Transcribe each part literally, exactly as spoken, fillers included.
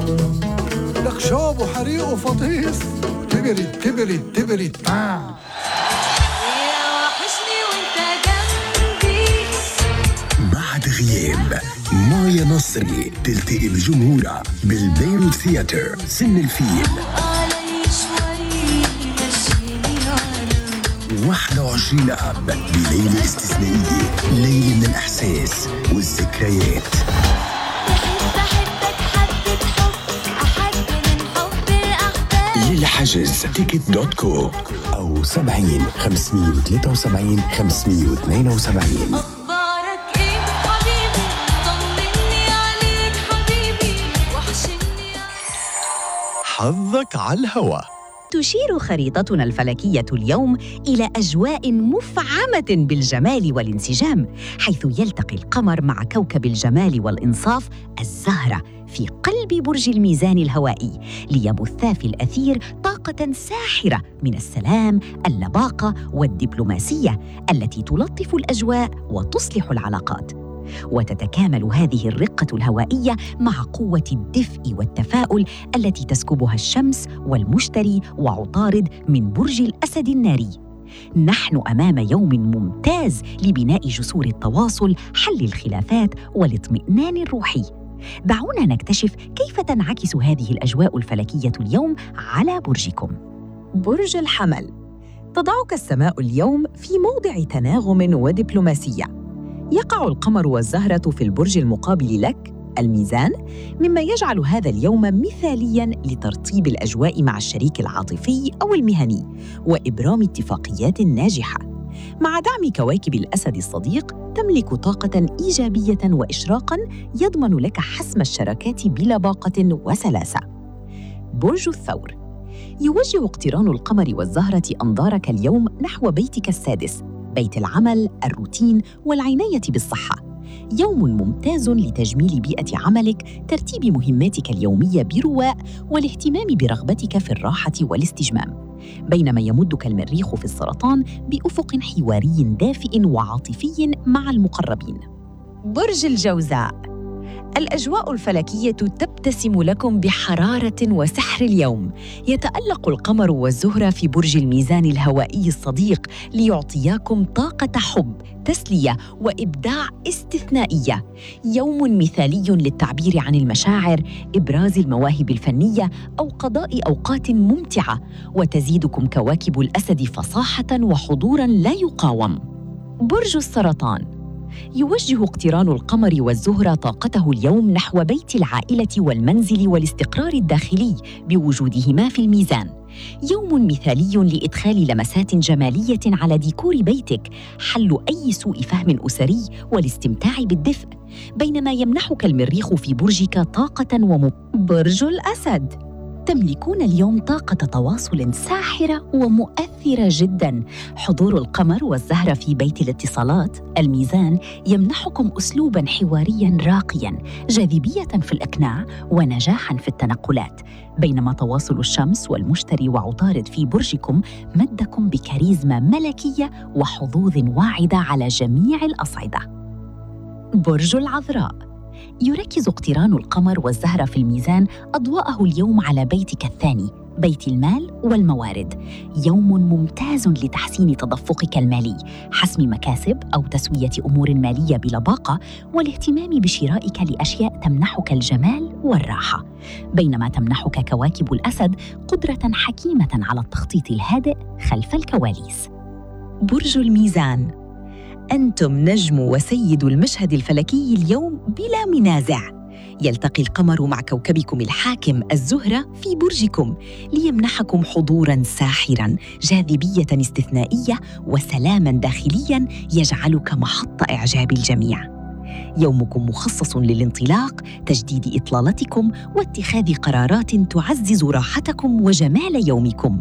لك شوب وحريق وفطيس تبرد تبرد تبرد آه. يا وحشني وانت جنبي. بعد غياب مايا نصري تلتقي بجمهورها بالبيروت ثياتر سن الفيل واحد وعشرين آب بليلة استثنائية، ليلة من الإحساس والذكريات. للحجز تيكت دوت كو أو سبعين خمسمية وثلاثة وسبعين خمسمية واثنين وسبعين. أخبارك إيه حبيبي؟ طمني عليك حبيبي وحشني. حظك على الهوا. تشير خريطتنا الفلكية اليوم إلى أجواء مفعمة بالجمال والانسجام، حيث يلتقي القمر مع كوكب الجمال والإنصاف الزهرة في قلب برج الميزان الهوائي، ليبثا في الأثير طاقة ساحرة من السلام، اللباقة والدبلوماسية التي تلطف الأجواء وتصلح العلاقات. وتتكامل هذه الرقة الهوائية مع قوة الدفء والتفاؤل التي تسكبها الشمس والمشتري وعطارد من برج الأسد الناري. نحن أمام يوم ممتاز لبناء جسور التواصل، حل الخلافات والاطمئنان الروحي. دعونا نكتشف كيف تنعكس هذه الأجواء الفلكية اليوم على برجكم. برج الحمل، تضعك السماء اليوم في موضع تناغم ودبلوماسية. يقع القمر والزهرة في البرج المقابل لك الميزان، مما يجعل هذا اليوم مثالياً لترطيب الأجواء مع الشريك العاطفي أو المهني وإبرام اتفاقيات ناجحة. مع دعم كواكب الأسد الصديق تملك طاقة إيجابية وإشراقاً يضمن لك حسم الشراكات بلباقة وسلاسة. برج الثور، يوجه اقتران القمر والزهرة أنظارك اليوم نحو بيتك السادس، بيت العمل، الروتين والعناية بالصحة. يوم ممتاز لتجميل بيئة عملك، ترتيب مهماتك اليومية برواء والاهتمام برغبتك في الراحة والاستجمام. بينما يمدك المريخ في السرطان بأفق حواري دافئ وعاطفي مع المقربين. برج الجوزاء، الأجواء الفلكية تبتسم لكم بحرارة وسحر اليوم. يتألق القمر والزهرة في برج الميزان الهوائي الصديق ليعطياكم طاقة حب، تسلية وإبداع استثنائية. يوم مثالي للتعبير عن المشاعر، إبراز المواهب الفنية أو قضاء أوقات ممتعة. وتزيدكم كواكب الأسد فصاحة وحضوراً لا يقاوم. برج السرطان، يوجه اقتران القمر والزهرة طاقته اليوم نحو بيت العائلة والمنزل والاستقرار الداخلي بوجودهما في الميزان. يوم مثالي لإدخال لمسات جمالية على ديكور بيتك، حل أي سوء فهم أسري والاستمتاع بالدفء. بينما يمنحك المريخ في برجك طاقة وم... برج الأسد، تملكون اليوم طاقة تواصل ساحرة ومؤثرة جداً. حضور القمر والزهرة في بيت الاتصالات الميزان يمنحكم أسلوباً حوارياً راقياً، جاذبية في الإقناع ونجاحاً في التنقلات. بينما تواصل الشمس والمشتري وعطارد في برجكم مدكم بكاريزما ملكية وحظوظ واعدة على جميع الأصعدة. برج العذراء، يركز اقتران القمر والزهرة في الميزان أضواءه اليوم على بيتك الثاني، بيت المال والموارد. يوم ممتاز لتحسين تدفقك المالي، حسم مكاسب أو تسوية أمور مالية بلباقة، والاهتمام بشرائك لأشياء تمنحك الجمال والراحة. بينما تمنحك كواكب الأسد قدرة حكيمة على التخطيط الهادئ خلف الكواليس. برج الميزان، أنتم نجم وسيد المشهد الفلكي اليوم بلا منازع. يلتقي القمر مع كوكبكم الحاكم الزهرة في برجكم ليمنحكم حضوراً ساحراً، جاذبية استثنائية وسلاماً داخلياً يجعلك محط إعجاب الجميع. يومكم مخصص للانطلاق، تجديد إطلالتكم واتخاذ قرارات تعزز راحتكم وجمال يومكم.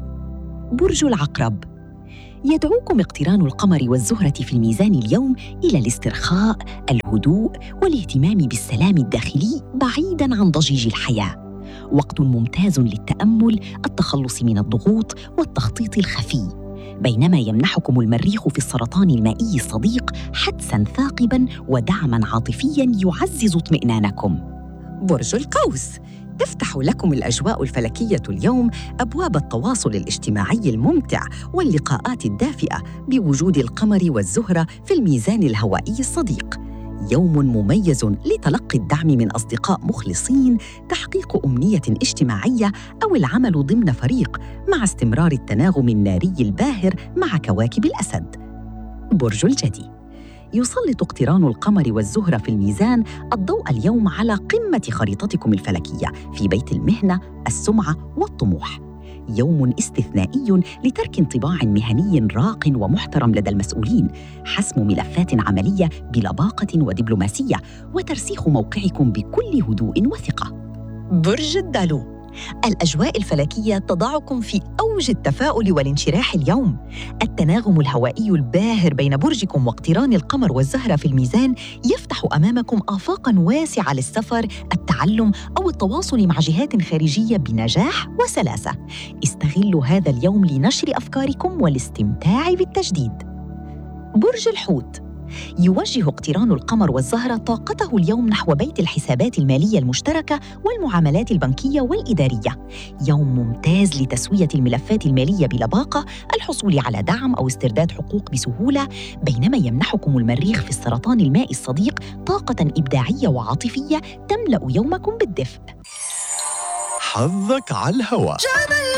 برج العقرب، يدعوكم اقتران القمر والزهرة في الميزان اليوم إلى الاسترخاء، الهدوء والاهتمام بالسلام الداخلي بعيداً عن ضجيج الحياة. وقت ممتاز للتأمل، التخلص من الضغوط والتخطيط الخفي. بينما يمنحكم المريخ في السرطان المائي الصديق حدساً ثاقباً ودعماً عاطفياً يعزز اطمئنانكم. برج القوس، تفتح لكم الأجواء الفلكية اليوم أبواب التواصل الاجتماعي الممتع واللقاءات الدافئة بوجود القمر والزهرة في الميزان الهوائي الصديق. يوم مميز لتلقي الدعم من أصدقاء مخلصين، تحقيق أمنية اجتماعية أو العمل ضمن فريق، مع استمرار التناغم الناري الباهر مع كواكب الأسد. برج الجدي. يسلط اقتران القمر والزهرة في الميزان الضوء اليوم على قمة خريطتكم الفلكية في بيت المهنة، السمعة والطموح. يوم استثنائي لترك انطباع مهني راق ومحترم لدى المسؤولين، حسم ملفات عملية بلباقة ودبلوماسية، وترسيخ موقعكم بكل هدوء وثقة. برج الدلو. الأجواء الفلكية تضعكم في أوج التفاؤل والانشراح اليوم. التناغم الهوائي الباهر بين برجكم واقتران القمر والزهرة في الميزان يفتح أمامكم آفاقاً واسعة للسفر، التعلم أو التواصل مع جهات خارجية بنجاح وسلاسة. استغلوا هذا اليوم لنشر أفكاركم والاستمتاع بالتجديد. برج الحوت. يوجه اقتران القمر والزهرة طاقته اليوم نحو بيت الحسابات المالية المشتركة والمعاملات البنكية والإدارية. يوم ممتاز لتسوية الملفات المالية بلباقة، الحصول على دعم أو استرداد حقوق بسهولة، بينما يمنحكم المريخ في السرطان المائي الصديق طاقة إبداعية وعاطفية تملأ يومكم بالدفء. حظك على الهواء.